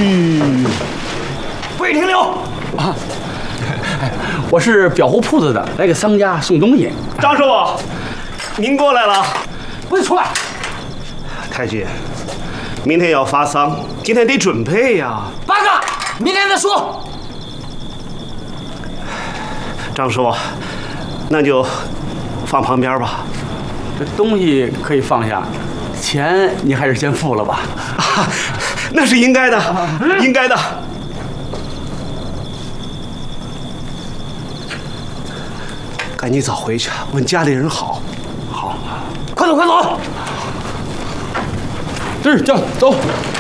不许停留！ 啊，我是裱糊铺子的，来给商家送东西。 张师傅，您过来了。 不许出来！ 太君，明天要发丧，今天得准备呀。 八哥，明天再说。 张师傅，那就放旁边吧。 这东西可以放下，钱你还是先付了吧。 啊，那是应该的，应该的。赶紧早回去，问家里人好。 好，快走，快走！这儿，走。